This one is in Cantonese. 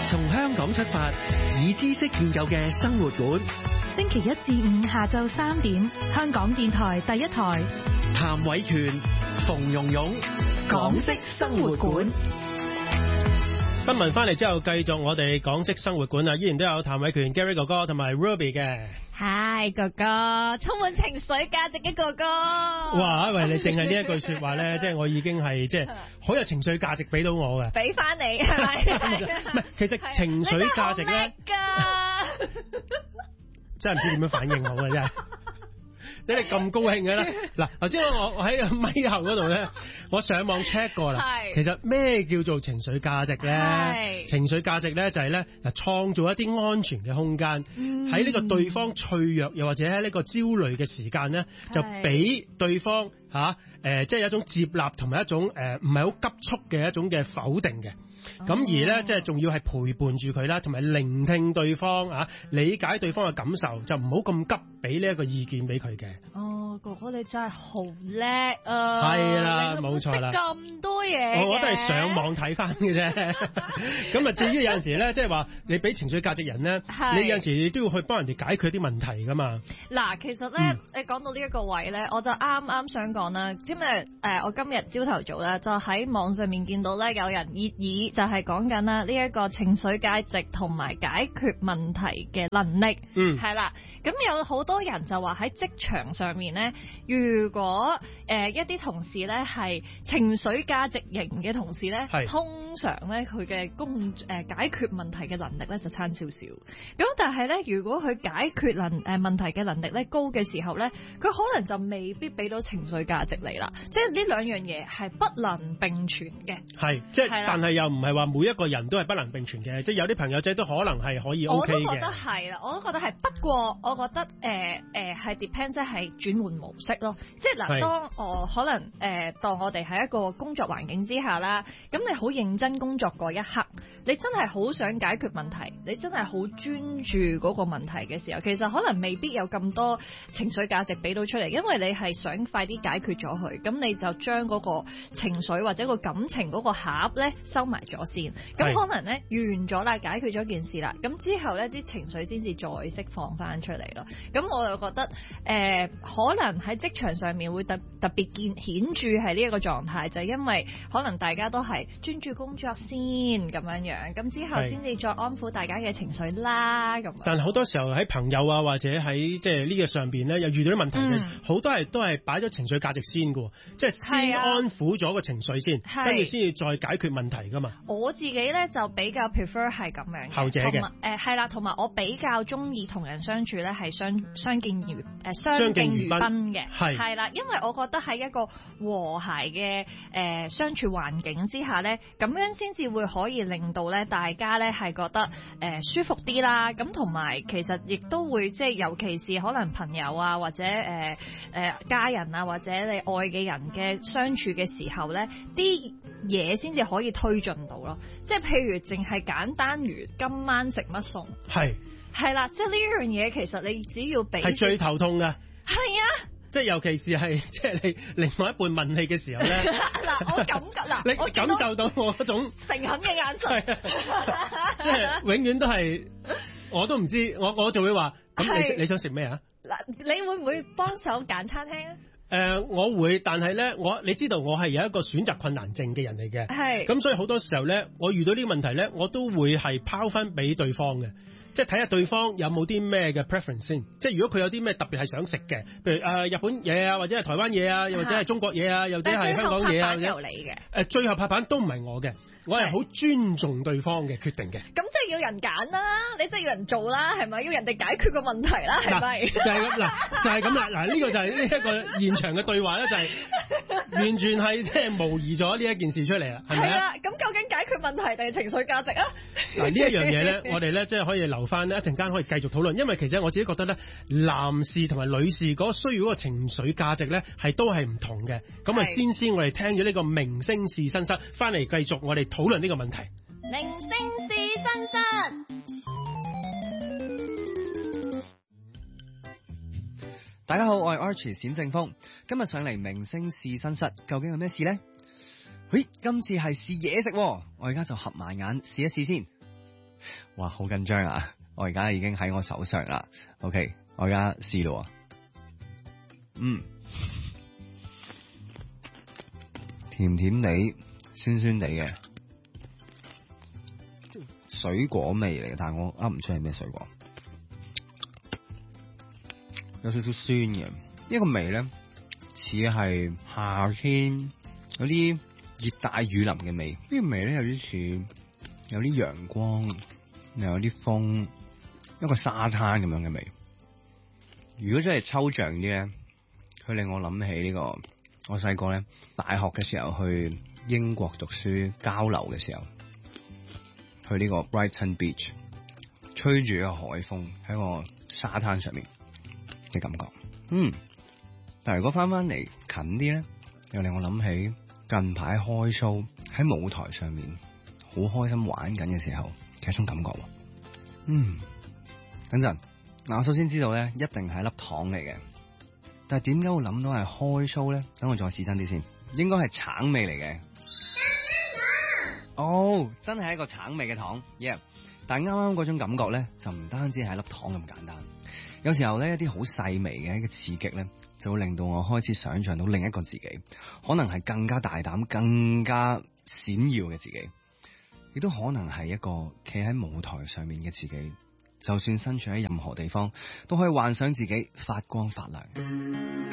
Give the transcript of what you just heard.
從香港出發，以知識建構嘅生活館。 星期一至五下晝3點，香港電台第一台。 譚偉權、馮蓉蓉，港式生活館。 新聞翻嚟之後，繼續我哋港式生活館啊，依然都有譚偉權、Gary 哥哥同埋 Ruby 嘅。 Hi 哥哥，充滿情緒價值嘅哥哥。 哇！喂，你淨係呢一句說話咧，即係我已經係即係好有情緒價值俾到我嘅。 俾翻你係咪？ 唔係，其實情緒價值咧，真係唔知點樣反應好嘅真係。你哋咁高興嘅咧？嗱，頭先我喺咪後嗰度咧，我上網 check 過啦。其實咩叫做情緒價值咧？情緒價值咧就係咧嗱，創造一啲安全嘅空間，喺呢個對方脆弱又或者喺呢個焦慮嘅時間咧，就俾對方即係一種接納同埋一種唔係好急促嘅一種嘅否定嘅。咁而咧，即係仲要係陪伴住佢啦，同埋聆聽對方理解對方嘅感受，就唔好咁急俾呢一個意見俾佢嘅。 哦，哥哥你真係好叻啊！ 係啦，冇錯啦， 咁多嘢， 我都係上網睇翻嘅啫。咁啊，至於有陣時咧，即係話你俾情緒價值人咧，你有陣時你都要去幫人哋解決啲問題噶嘛。 嗱，其實咧，你講到呢一個位咧，我就啱想講啦。我今日朝頭早咧，就喺網上面見到咧，有人熱議就係講緊啦呢一個情緒價值同埋解決問題嘅能力。係啦。咁有好多人就話喺職場上面咧，如果一啲同事咧係情緒價值型嘅同事咧，通常咧佢嘅解決問題嘅能力咧就差少少。咁但係咧，如果佢解決問題嘅能力咧高嘅時候咧，佢可能就未必俾到情緒價值嚟啦。即係呢兩樣嘢係不能並存嘅。係，即係，但係又唔係話每一個人都係不能並存嘅，即係有啲朋友仔都可能係可以 OK 嘅。我都覺得係啦，我都覺得係。不過我覺得係 depends 係轉換模式咯。即係嗱，當我可能當我哋喺一個工作環境之下啦，咁你好認真工作嗰一刻，你真係好想解決問題，你真係好專注嗰個問題嘅時候，其實可能未必有咁多情緒價值俾到出嚟，因為你係想快啲解決咗佢，咁你就將嗰個情緒或者個感情嗰個盒咧收埋咗先，咁可能咧完咗啦，解決咗件事啦，咁之後咧啲情緒先至再釋放翻出嚟咯。咁我就覺得可能喺職場上面會特別顯著係呢一個狀態，就係因為可能大家都係專注工作先咁樣，咁之後先至再安撫大家嘅情緒啦咁。但係好多時候喺朋友啊或者喺即係呢個上邊咧，又遇到啲問題嘅，好多係都係擺咗情緒價值先嘅，即係先安撫咗個情緒先，跟住先至再解決問題噶嘛。我自己咧就比較 prefer 係咁樣嘅，後者嘅。係啦，同埋我比較中意同人相處咧係相敬如賓嘅，係啦，因為我覺得喺一個和諧嘅相處環境之下咧，咁樣先至會可以令到咧大家咧係覺得舒服啲啦。咁同埋其實亦都會即係尤其是可能朋友啊或者家人啊或者你愛嘅人嘅相處嘅時候咧，啲嘢先至可以推進到咯。即係譬如淨係簡單如今晚食乜餸，係啦，即係呢樣嘢其實你只要俾係最頭痛㗎。係啊，即係尤其是係即係你另外一半問你嘅時候咧，嗱我感覺嗱，你感受到我嗰種誠懇嘅眼神，即係永遠都係我都唔知，我就會話咁你想食咩啊？嗱，你會唔會幫手揀餐廳啊？我會，但係咧，你知道我係有一個選擇困難症嘅人嚟嘅，係咁，所以好多時候咧，我遇到呢個問題咧，我都會係拋翻俾對方嘅。即係睇下對方有冇啲咩嘅 preference 先，即係如果佢有啲咩特別係想食嘅，譬如日本嘢啊，或者係台灣嘢啊，又或者係中國嘢啊，又或者係香港嘢啊，由你嘅最後拍板都唔係我嘅。我係好尊重對方嘅決定嘅。咁即係要人揀啦，你即係要人做啦，係咪？要人哋解決個問題啦，係咪？就係咁嗱，就係咁啦。嗱，呢個就係呢一個現場嘅對話咧，就係完全係即係模擬咗呢一件事出嚟啦，係咪啊？係啦。咁究竟解決問題定係情緒價值啊？嗱，呢一樣嘢咧，我哋咧即係可以留翻一陣間可以繼續討論，因為其實我自己覺得咧，男士同埋女士嗰需要嗰個情緒價值咧都係唔同嘅。咁啊，先我哋聽咗呢個明星試身室，翻嚟繼續我哋討論呢個問題。明星試身室， 大家好，我係 Archie 冼正峰，今日上嚟明星試身室，究竟有咩事呢？今次係試嘢食，我而家就合埋眼試一試先。 哇，好緊張啊！我而家已經喺我手上啦。OK， 我而家試咯。甜甜地、酸酸地嘅水果味嚟嘅，但係我噏唔出係咩水果，有少少酸嘅。呢個味咧似係夏天有啲熱帶雨林嘅味。呢個味咧有啲似有啲陽光，又有啲風，一個沙灘咁樣嘅味。如果真係抽象啲咧，佢令我諗起呢個我細個咧大學嘅時候去英國讀書交流嘅時候，去呢個 Brighton Beach， 吹住一個海風喺個沙灘上面嘅感覺。但係如果翻嚟近啲咧，又令我諗起近排開 show 喺舞台上面好開心玩緊嘅時候嘅一種感覺。等陣，我首先知道咧一定係一粒糖嚟嘅，但係點解會諗到係開 show 咧？等我再試真啲先，應該係橙味嚟嘅。真係一個橙味嘅糖 ，yeah！ 但係啱啱嗰種感覺咧，就唔單止係一粒糖咁簡單。有時候咧，一啲好細微嘅一個刺激咧，就會令到我開始想象到另一個自己，可能係更加大膽、更加閃耀嘅自己，亦都可能係一個企喺舞台上面嘅自己。就算身處喺任何地方，都可以幻想自己發光發亮。